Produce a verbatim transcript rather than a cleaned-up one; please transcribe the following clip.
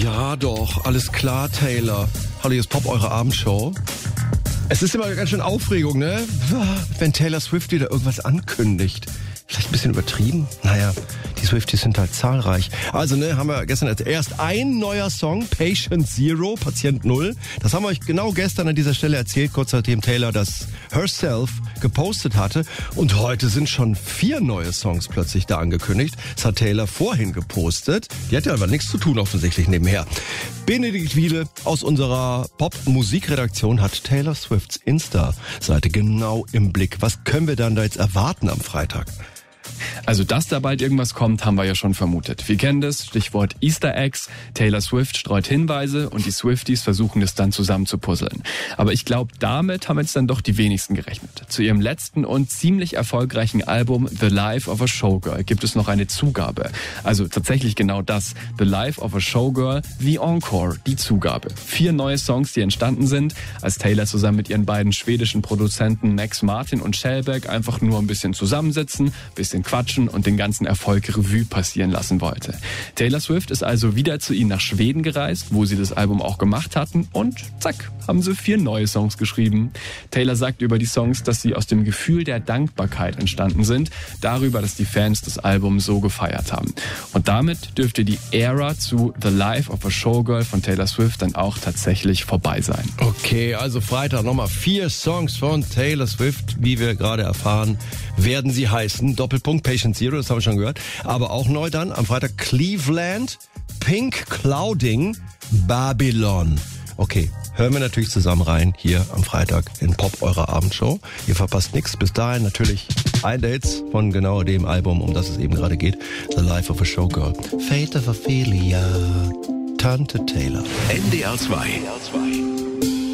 Ja doch, alles klar, Taylor. Hallo, hier ist Pop, eure Abendshow. Es ist immer ganz schön Aufregung, ne? Wenn Taylor Swift wieder irgendwas ankündigt. Vielleicht ein bisschen übertrieben? Naja, die Swifties sind halt zahlreich. Also, ne, haben wir gestern erst ein neuer Song, Patient Zero, Patient Null. Das haben wir euch genau gestern an dieser Stelle erzählt, kurz nachdem Taylor das Herself gepostet hatte. Und heute sind schon vier neue Songs plötzlich da angekündigt. Das hat Taylor vorhin gepostet. Die hat ja aber nichts zu tun offensichtlich nebenher. Benedikt Wiele aus unserer Pop-Musikredaktion hat Taylor Swifts Insta-Seite genau im Blick. Was können wir dann da jetzt erwarten am Freitag? Also, dass da bald irgendwas kommt, haben wir ja schon vermutet. Wir kennen das, Stichwort Easter Eggs. Taylor Swift streut Hinweise und die Swifties versuchen es dann zusammen zu puzzeln. Aber ich glaube, damit haben jetzt dann doch die wenigsten gerechnet. Zu ihrem letzten und ziemlich erfolgreichen Album The Life of a Showgirl gibt es noch eine Zugabe. Also tatsächlich genau das, The Life of a Showgirl, The Encore, die Zugabe. Vier neue Songs, die entstanden sind, als Taylor zusammen mit ihren beiden schwedischen Produzenten Max Martin und Shellback einfach nur ein bisschen zusammensitzen, bisschen quatschen und den ganzen Erfolg Revue passieren lassen wollte. Taylor Swift ist also wieder zu ihnen nach Schweden gereist, wo sie das Album auch gemacht hatten, und zack, haben sie vier neue Songs geschrieben. Taylor sagt über die Songs, dass sie aus dem Gefühl der Dankbarkeit entstanden sind, darüber, dass die Fans das Album so gefeiert haben. Und damit dürfte die Ära zu The Life of a Showgirl von Taylor Swift dann auch tatsächlich vorbei sein. Okay, also Freitag nochmal vier Songs von Taylor Swift, wie wir gerade erfahren, werden sie heißen. Doppelpunkt Patient Zero, das haben wir schon gehört. Aber auch neu dann am Freitag Cleveland, Pink Clouding, Babylon. Okay, hören wir natürlich zusammen rein hier am Freitag in Pop, eurer Abendshow. Ihr verpasst nichts. Bis dahin natürlich ein Dates von genau dem Album, um das es eben gerade geht. The Life of a Showgirl. Fate of Ophelia. Tante Taylor. N D R zwei.